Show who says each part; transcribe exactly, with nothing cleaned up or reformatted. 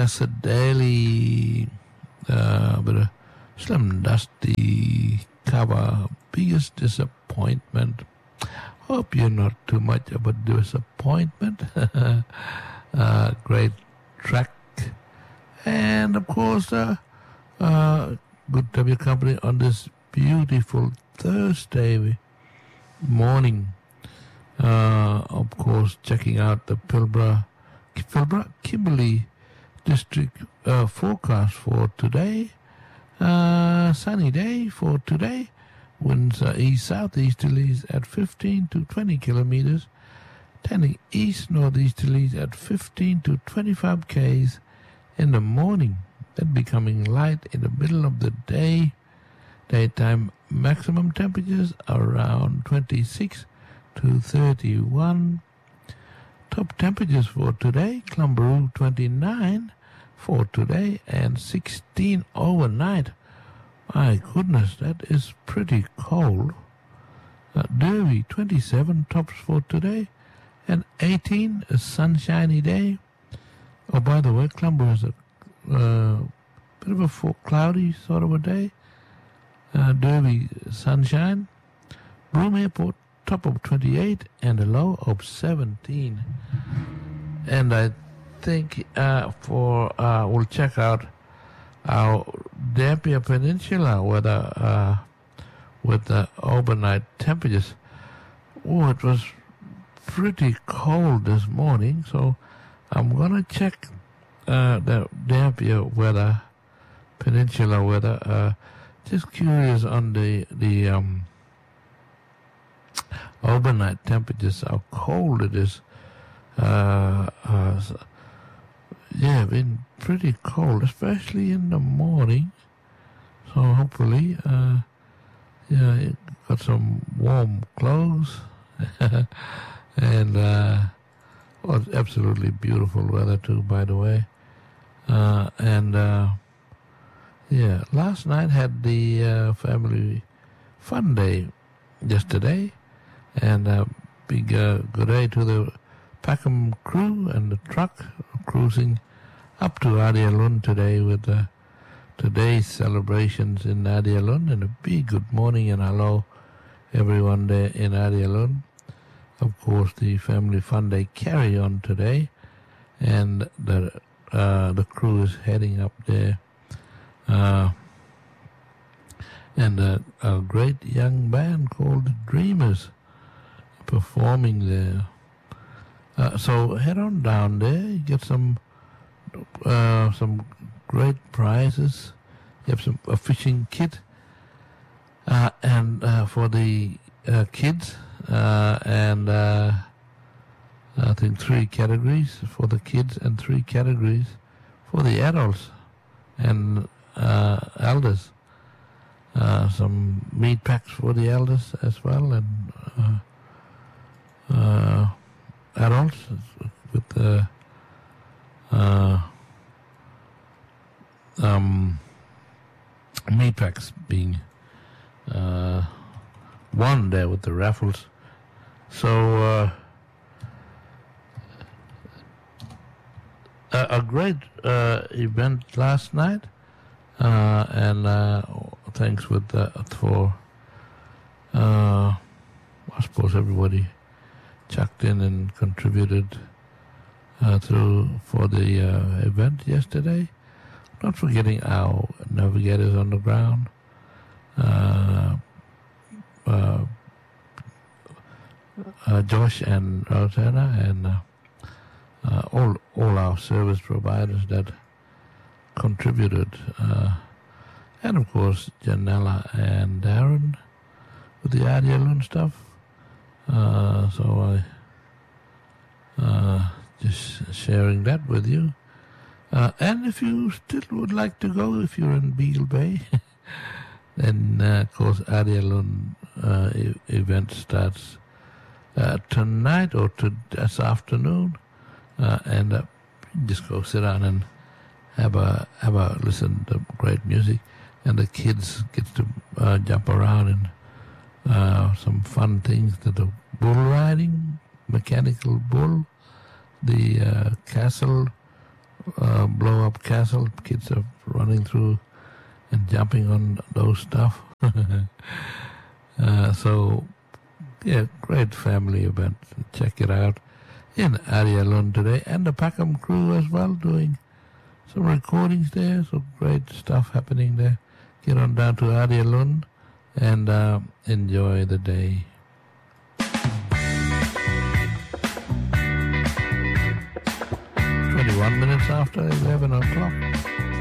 Speaker 1: discuss a daily uh, bit of Slim Dusty cover. Biggest disappointment. Hope you're not too much of a disappointment. uh, great track. And of course, uh, uh, good to have your company on this beautiful Thursday morning. Uh, of course, checking out the Pilbara, Pilbara Kimberley district uh, forecast for today. Uh, sunny day for today. Winds uh, east southeasterlies at fifteen to twenty kilometers, turning east northeasterlies at fifteen to twenty-five k's in the morning, then becoming light in the middle of the day. Daytime maximum temperatures around twenty-six to thirty-one. Top temperatures for today: Clumbaroo twenty-nine for today and sixteen overnight. My goodness, that is pretty cold. Uh, Derby twenty-seven tops for today and eighteen a sunshiny day. Oh, by the way, Clumbaroo is a uh, bit of a full, cloudy sort of a day. Uh, Derby sunshine. Broome Airport top of twenty-eight and a low of seventeen. And I think uh, for uh, we'll check out our Dampier Peninsula weather uh, with the overnight temperatures. Oh, it was pretty cold this morning, so I'm gonna check uh, the Dampier weather, Peninsula weather. Uh, just curious on the the um, overnight temperatures, how cold it is. Uh, uh, so, yeah, been pretty cold, especially in the morning. So hopefully, uh, yeah, got some warm clothes. And, uh, well, it's absolutely beautiful weather too, by the way. Uh, and, uh, yeah, last night had the uh, family fun day yesterday. And uh, big uh, good day to the Packham crew and the truck cruising up to Adialun today with uh, today's celebrations in Adialun. And a big good morning and hello everyone there in Adialun. Of course, the family fun day carry on today, and the uh, the crew is heading up there. Uh, and a, a great young band called the Dreamers performing there. Uh, so head on down there, get some uh, some great prizes. You have some a fishing kit, uh, and uh, for the uh, kids, uh, and uh, I think three categories for the kids and three categories for the adults and uh, elders. Uh, some meat packs for the elders as well, and uh, uh, adults with the uh, um, meat packs being uh, won there with the raffles. So uh, a, a great uh, event last night, uh, and uh, thanks with uh, for uh, I suppose everybody chucked in and contributed uh, through for the uh, event yesterday. Not forgetting our navigators on the ground, uh, uh, uh, Josh and Rosanna, and uh, uh, all all our service providers that contributed, uh, and of course Janella and Darren with the Adialun stuff. Uh, so I uh, just sharing that with you. Uh, and if you still would like to go, if you're in Beagle Bay, then uh, of course Adialun uh, e- event starts uh, tonight or to this afternoon, uh, and uh, just go sit down and have a have a listen to great music, and the kids get to uh, jump around and uh, some fun things, to the bull riding, mechanical bull, the uh, castle uh, blow up castle. Kids are running through and jumping on those stuff. uh, so, yeah, great family event. Check it out in Arialun today. And the Packham crew as well doing some recordings there. So great stuff happening there. Get on down to Arialun and uh, enjoy the day. twenty-one minutes after eleven o'clock.